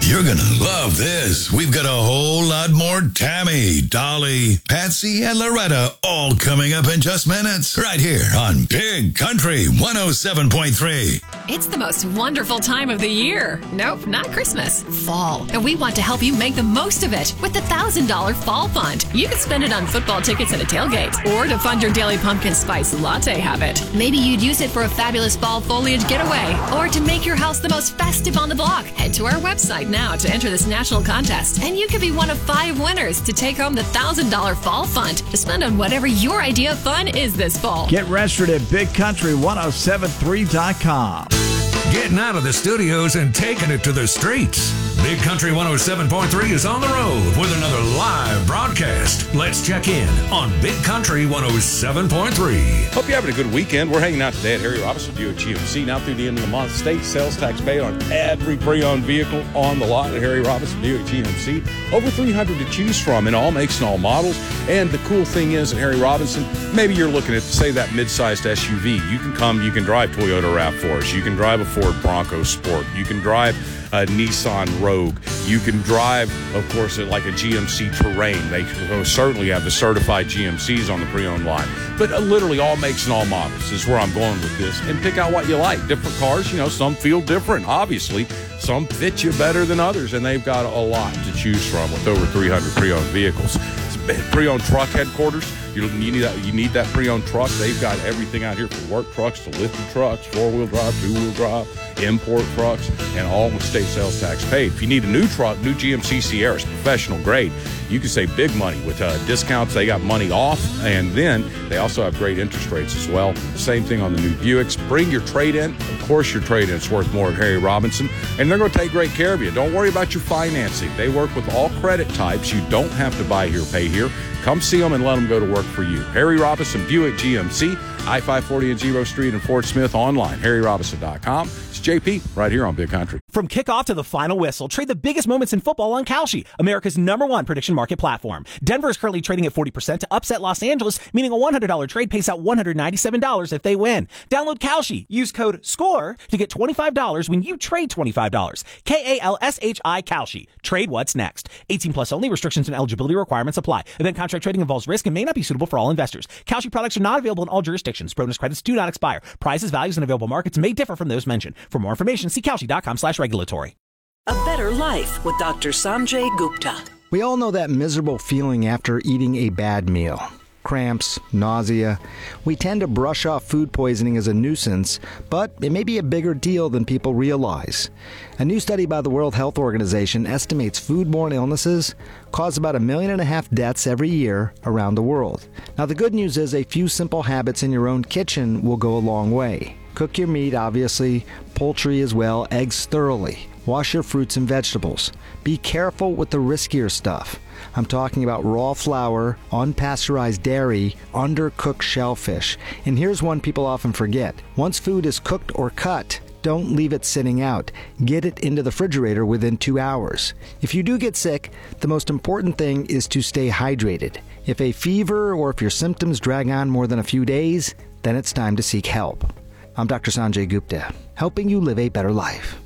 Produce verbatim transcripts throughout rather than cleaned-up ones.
You're going to love this. We've got a whole lot more Tammy, Dolly, Patsy, and Loretta all coming up in just minutes. Right here on Big Country one oh seven point three. It's the most wonderful time of the year. Nope, not Christmas. Fall. And we want to help you make the most of it with the one thousand dollars Fall Fund. You can spend it on football tickets and a tailgate, or to fund your daily pumpkin spice latte habit. Maybe you'd use it for a fabulous fall foliage getaway, or to make your house the most festive on the block. Head to our website now to enter this national contest, and you could be one of five winners to take home the one thousand dollars Fall Fund to spend on whatever your idea of fun is this fall. Get registered at big country one oh seven three dot com. Getting out of the studios and taking it to the streets. Big Country one oh seven point three is on the road with another live broadcast. Let's check in on Big Country one oh seven point three. Hope you're having a good weekend. We're hanging out today at Harry Robinson Buick G M C. Now through the end of the month, state sales tax paid on every pre-owned vehicle on the lot at Harry Robinson Buick G M C. Over three hundred to choose from in all makes and all models. And the cool thing is at Harry Robinson, maybe you're looking at, say, that mid-sized S U V. You can come, you can drive Toyota RAV four. You can drive a Ford Bronco Sport. You can drive a Nissan Rogue. You can drive, of course, like a G M C Terrain. They certainly have the certified G M Cs on the pre-owned line. But uh, literally all makes and all models is where I'm going with this. And pick out what you like. Different cars, you know, some feel different, obviously. Some fit you better than others, and they've got a lot to choose from with over three hundred pre-owned vehicles. Pre-owned truck headquarters. You, you need that. You need that pre-owned truck. They've got everything out here from work trucks to lifted trucks, four-wheel drive, two-wheel drive, import trucks, and all with state sales tax paid. If you need a new truck, new G M C Sierras, professional grade, you can save big money with uh, discounts. They got money off, and then they also have great interest rates as well. Same thing on the new Buicks. Bring your trade-in. Of course, your trade-in is worth more at Harry Robinson, and they're going to take great care of you. Don't worry about your financing. They work with all credit types. You don't have to buy here, pay here. Come see them and let them go to work for you. Harry Robinson Buick G M C, I five forty and Zero Street in Fort Smith, online, harry robinson dot com. It's J P right here on Big Country. From kickoff to the final whistle, trade the biggest moments in football on Kalshi, America's number one prediction market platform. Denver is currently trading at forty percent to upset Los Angeles, meaning a one hundred dollars trade pays out one hundred ninety-seven dollars if they win. Download Kalshi. Use code SCORE to get twenty-five dollars when you trade twenty-five dollars. K A L S H I Kalshi. Trade what's next. eighteen plus only. Restrictions and eligibility requirements apply. Event contract trading involves risk and may not be suitable for all investors. Kalshi products are not available in all jurisdictions. Bonus credits do not expire. Prices, values, and available markets may differ from those mentioned. For more information, see kalshi dot com slash regulatory. A better life with Doctor Sanjay Gupta. We all know that miserable feeling after eating a bad meal. Cramps, nausea. We tend to brush off food poisoning as a nuisance, but it may be a bigger deal than people realize. A new study by the World Health Organization estimates foodborne illnesses cause about a million and a half deaths every year around the world. Now, the good news is a few simple habits in your own kitchen will go a long way. Cook your meat, obviously, poultry as well, eggs thoroughly. Wash your fruits and vegetables. Be careful with the riskier stuff. I'm talking about raw flour, unpasteurized dairy, undercooked shellfish. And here's one people often forget. Once food is cooked or cut, don't leave it sitting out. Get it into the refrigerator within two hours. If you do get sick, the most important thing is to stay hydrated. If a fever or if your symptoms drag on more than a few days, then it's time to seek help. I'm Doctor Sanjay Gupta, helping you live a better life.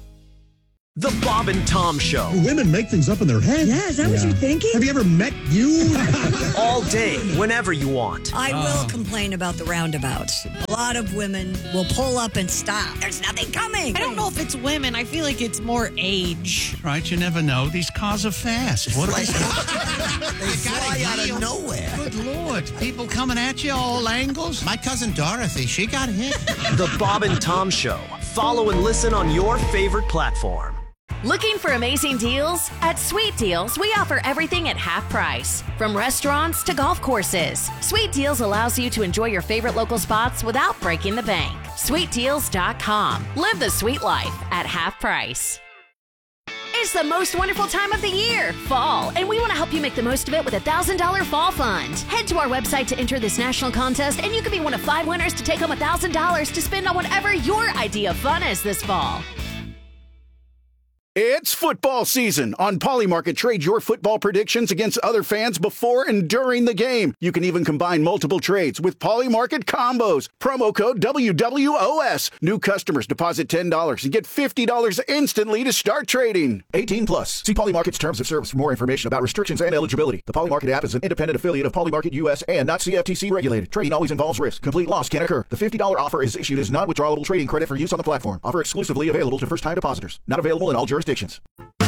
The Bob and Tom Show. Women make things up in their head. Yeah, is that yeah. what you're thinking? Have you ever met you? All day, whenever you want. I will uh. complain about the roundabouts. A lot of women will pull up and stop. There's nothing coming. I don't know if it's women. I feel like it's more age. Right, you never know. These cars are fast. What they fly out of nowhere. Good Lord. People coming at you all angles. My cousin Dorothy, she got hit. The Bob and Tom Show. Follow and listen on your favorite platform. Looking for amazing deals? At Sweet Deals, we offer everything at half price. From restaurants to golf courses, Sweet Deals allows you to enjoy your favorite local spots without breaking the bank. sweet deals dot com. Live the sweet life at half price. It's the most wonderful time of the year, fall, and we want to help you make the most of it with a one thousand dollars Fall Fund. Head to our website to enter this national contest, and you could be one of five winners to take home one thousand dollars to spend on whatever your idea of fun is this fall. It's football season. On Polymarket, trade your football predictions against other fans before and during the game. You can even combine multiple trades with Polymarket combos. Promo code W W O S. New customers deposit ten dollars and get fifty dollars instantly to start trading. eighteen plus. See Polymarket's terms of service for more information about restrictions and eligibility. The Polymarket app is an independent affiliate of Polymarket U S and not C F T C regulated. Trading always involves risk. Complete loss can occur. The fifty dollars offer is issued as non-withdrawable trading credit for use on the platform. Offer exclusively available to first-time depositors. Not available in all jurisdictions.